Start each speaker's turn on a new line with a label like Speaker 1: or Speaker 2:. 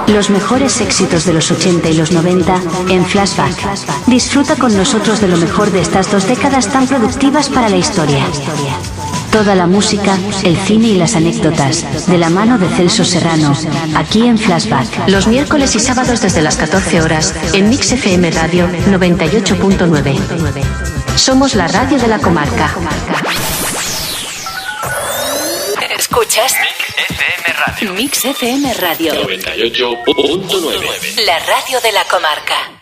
Speaker 1: Los mejores éxitos de los 80 y los 90 en Flashback. Disfruta con nosotros de lo mejor de estas 2 décadas tan productivas para la historia. Toda la música, el cine y las anécdotas, de la mano de Celso Serrano, aquí en Flashback.
Speaker 2: Los miércoles y sábados desde las 14 horas, en Mix FM Radio 98.9. Somos la radio de la comarca.
Speaker 3: ¿Escuchas?
Speaker 4: Mix FM Radio.
Speaker 3: Mix FM Radio.
Speaker 4: 98.9.
Speaker 3: La radio de la comarca.